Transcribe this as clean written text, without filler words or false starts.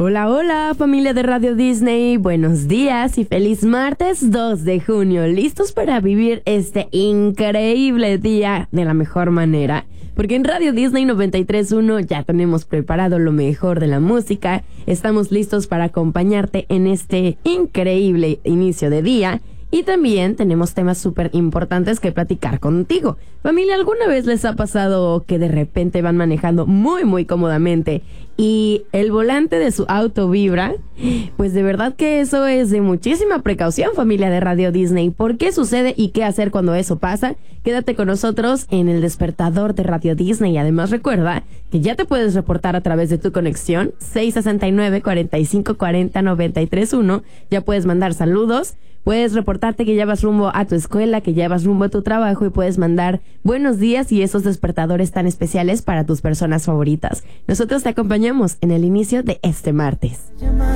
Hola, hola, familia de Radio Disney. Buenos días y feliz martes 2 de junio. ¿Listos para vivir este increíble día de la mejor manera? Porque en Radio Disney 93.1 ya tenemos preparado lo mejor de la música. Estamos listos para acompañarte en este increíble inicio de día. Y también tenemos temas súper importantes que platicar contigo. Familia, ¿alguna vez les ha pasado que de repente van manejando muy cómodamente y el volante de su auto vibra? Pues de verdad que eso es de muchísima precaución, familia de Radio Disney. ¿Por qué sucede y qué hacer cuando eso pasa? Quédate con nosotros en el despertador de Radio Disney. Y además recuerda que ya te puedes reportar a través de tu conexión 669-4540-931. Ya puedes mandar saludos. Puedes reportarte que ya vas rumbo a tu escuela, que ya vas rumbo a tu trabajo y puedes mandar buenos días y esos despertadores tan especiales para tus personas favoritas. Nosotros te acompañamos en el inicio de este martes.